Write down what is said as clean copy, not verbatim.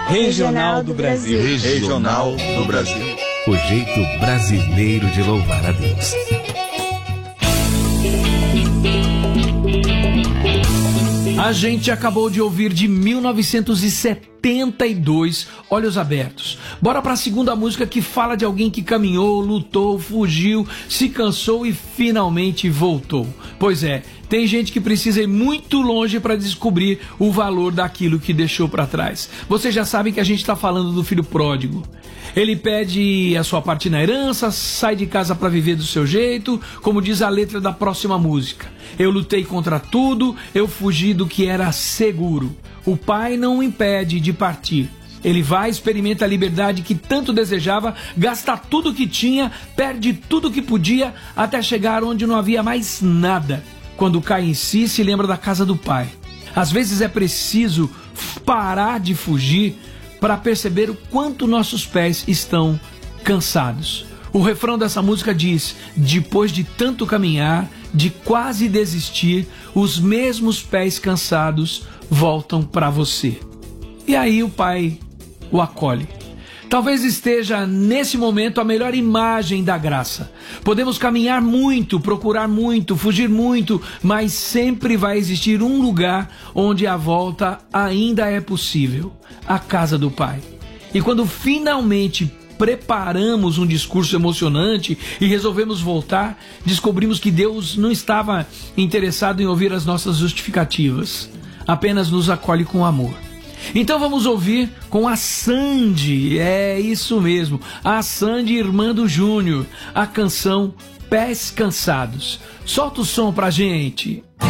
Regional do Brasil. Regional do Brasil. O jeito brasileiro de louvar a Deus. A gente acabou de ouvir de 1972, Olhos Abertos. Bora para a segunda música, que fala de alguém que caminhou, lutou, fugiu, se cansou e finalmente voltou. Pois é, tem gente que precisa ir muito longe para descobrir o valor daquilo que deixou para trás. Vocês já sabem que a gente está falando do filho pródigo. Ele pede a sua parte na herança, sai de casa para viver do seu jeito, como diz a letra da próxima música. Eu lutei contra tudo, eu fugi do que era seguro. O pai não o impede de partir. Ele vai, experimenta a liberdade que tanto desejava, gasta tudo que tinha, perde tudo que podia, até chegar onde não havia mais nada. Quando cai em si, se lembra da casa do pai. Às vezes é preciso parar de fugir para perceber o quanto nossos pés estão cansados. O refrão dessa música diz: depois de tanto caminhar, de quase desistir, os mesmos pés cansados voltam para você. E aí o pai o acolhe. Talvez esteja nesse momento a melhor imagem da graça. Podemos caminhar muito, procurar muito, fugir muito, mas sempre vai existir um lugar onde a volta ainda é possível: a casa do Pai. E quando finalmente preparamos um discurso emocionante e resolvemos voltar, descobrimos que Deus não estava interessado em ouvir as nossas justificativas, apenas nos acolhe com amor. Então vamos ouvir com a Sandy, é isso mesmo, a Sandy, irmã do Júnior, a canção Pés Cansados. Solta o som pra gente.